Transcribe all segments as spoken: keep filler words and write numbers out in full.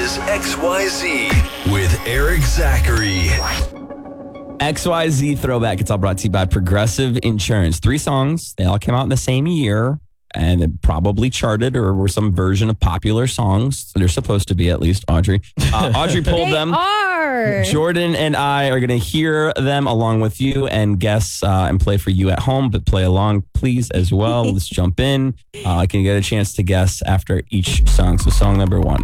is X Y Z with Eric Zachary. X Y Z Throwback. It's all brought to you by Progressive Insurance. Three songs. They all came out in the same year, and it probably charted or were some version of popular songs. They're supposed to be, at least, Audrey. Uh, Audrey pulled they them. Are. Jordan and I are going to hear them along with you and guess uh, and play for you at home, but play along, please, as well. Let's jump in. Uh, I can get a chance to guess after each song. So song number one.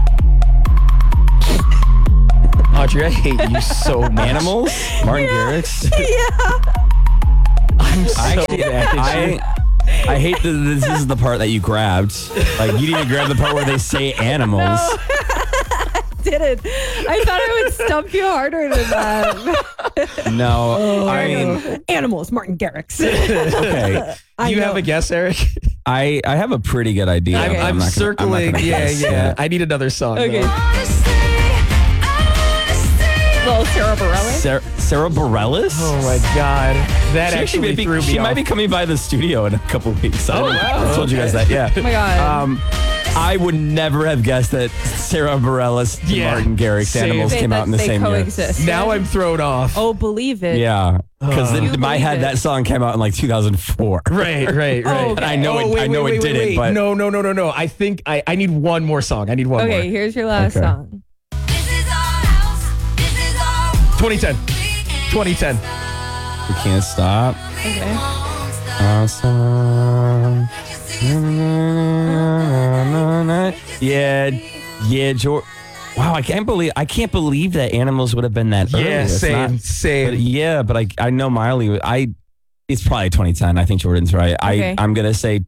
Audrey, I hate you so much. Animals? Martin Garrix? Yeah. I'm so I, mad at you. I, I hate that this is the part that you grabbed. Like, you didn't grab the part where they say animals. No. Didn't. I thought I would stump you harder than that. No, Oh, I mean, Animals, Martin Garrix. okay. I you know. have a guess, Eric? I, I have a pretty good idea. I'm, but I'm, not gonna- circling. I'm not gonna yeah, guess yeah. it. I need another song. Okay. though. Little Sarah Bareilles. Sarah, Sarah Bareilles? Oh my God, that She actually might be, threw me she off. might be coming by the studio in a couple weeks. I Oh, don't- wow. I told you guys Okay. that, yeah. Oh my God. Um, I would never have guessed that Sarah Bareilles and Yeah, Martin Garrix same. animals They- came out in the they same year. coexist. Now I'm thrown off. Oh, believe it. Yeah, because Uh. in my believe head it. that song came out in like two thousand four. Right, right, right. Oh, And I know Oh, it. wait, I know wait, it wait, didn't. wait. But no, no, no, no, no. I think I, I need one more song. I need one Okay, more. here's your last Okay. song. twenty ten. twenty ten. we can't stop. Okay. Awesome. Yeah, yeah, George. Wow, I can't believe I can't believe that animals would have been that early. Yeah, It's same, not- same. But yeah, but I I know Miley. I it's probably twenty ten. I think Jordan's right. Okay. I I'm gonna say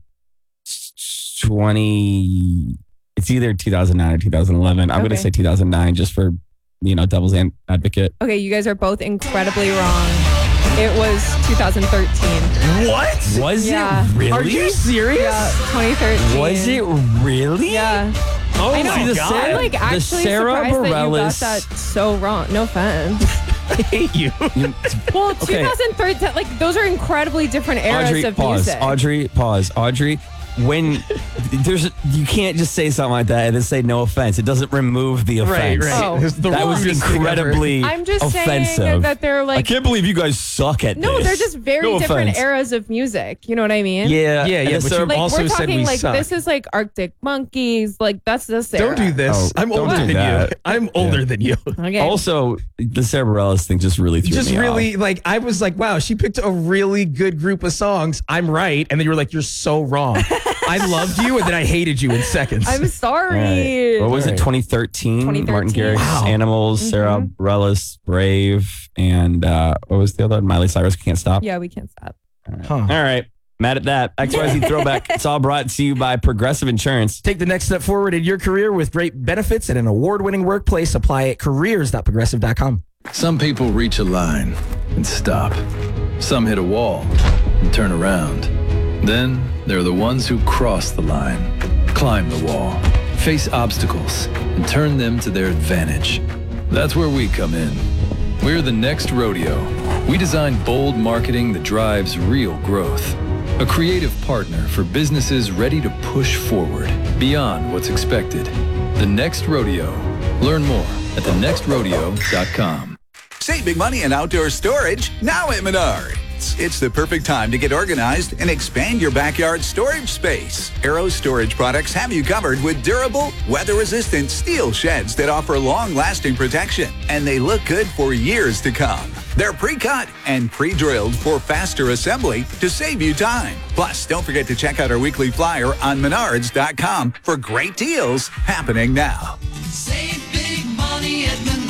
twenty. It's either two thousand nine or two thousand eleven. I'm gonna Okay. say two thousand nine just for you know devil's an- advocate. Okay, you guys are both incredibly wrong. It was two thousand thirteen. What? Was Yeah. it really? Are you serious? Yeah, twenty thirteen. Was it really? Yeah. Oh I know. my the God. I'm Sarah- like the actually Sarah surprised that you got Bareilles- that so wrong. No offense. I hate you. You- Well, Okay. twenty thirteen, like those are incredibly different eras Audrey, of pause. music. Audrey, pause. Audrey, when there's you can't just say something like that and then say no offense. It doesn't remove the Right, offense. right. Oh. It's the That was rudest thing ever. incredibly I'm just offensive. saying that they're I like can't believe you guys suck at no, this. they're just very No different offense. eras of music. You know what I mean? Yeah, Yeah, and yeah, the but Sarah- you Like also we're said talking we like suck. this is like Arctic Monkeys. Like that's this era. Don't do this. Oh, I'm don't older do than that. you. I'm older Yeah. than you. Okay. also the Sarah Bareilles thing just really threw Just me really off. like I was like, wow, she picked a really good group of songs. I'm right, and then you were like, you're so wrong. I loved you, and then I hated you in seconds. I'm sorry. Right. What was All it? right. twenty thirteen. Martin 2013. Garrix, Wow. Animals, Sarah Mhm. Bareilles, Brave, and uh, what was the other one? Miley Cyrus, Can't Stop. Yeah, we can't stop. Huh. All right. Mad at that. X Y Z Throwback. It's all brought to you by Progressive Insurance. Take the next step forward in your career with great benefits and an award-winning workplace. Apply at careers dot progressive dot com. Some people reach a line and stop. Some hit a wall and turn around. Then there are the ones who cross the line, climb the wall, face obstacles, and turn them to their advantage. That's where we come in. We're the Next Rodeo. We design bold marketing that drives real growth. A creative partner for businesses ready to push forward beyond what's expected. The Next Rodeo. Learn more at the next rodeo dot com. Save big money on outdoor storage now at Menards. It's the perfect time to get organized and expand your backyard storage space. Arrow Storage Products have you covered with durable, weather-resistant steel sheds that offer long-lasting protection, and they look good for years to come. They're pre-cut and pre-drilled for faster assembly to save you time. Plus, don't forget to check out our weekly flyer on menards dot com for great deals happening now. Save big money at Menards.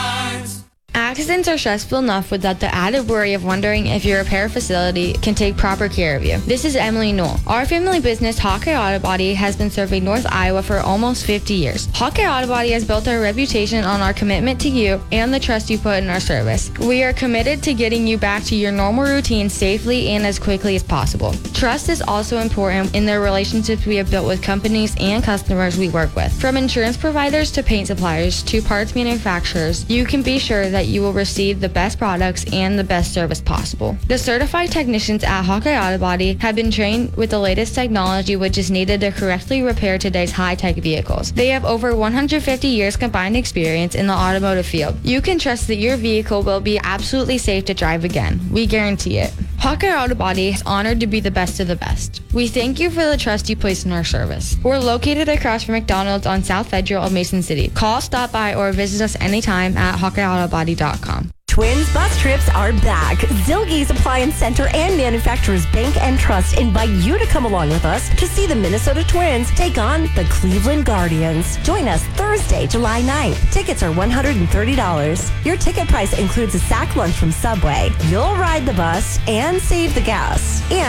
Accidents are stressful enough without the added worry of wondering if your repair facility can take proper care of you. This is Emily Knoll. Our family business, Hawkeye Auto Body, has been serving North Iowa for almost fifty years. Hawkeye Auto Body has built our reputation on our commitment to you and the trust you put in our service. We are committed to getting you back to your normal routine safely and as quickly as possible. Trust is also important in the relationships we have built with companies and customers we work with. From insurance providers to paint suppliers to parts manufacturers, you can be sure that you will will receive the best products and the best service possible. The certified technicians at Hawkeye Auto Body have been trained with the latest technology which is needed to correctly repair today's high-tech vehicles. They have over one hundred fifty years combined experience in the automotive field. You can trust that your vehicle will be absolutely safe to drive again. We guarantee it. Hawkeye Auto Body is honored to be the best of the best. We thank you for the trust you place in our service. We're located across from McDonald's on South Federal of Mason City. Call, stop by, or visit us anytime at hawkeye auto body dot com. Twins bus trips are back. Zilgey's Appliance Center and Manufacturers Bank and Trust invite you to come along with us to see the Minnesota Twins take on the Cleveland Guardians. Join us Thursday, July ninth. Tickets are one hundred thirty dollars. Your ticket price includes a sack lunch from Subway. You'll ride the bus and save the gas. And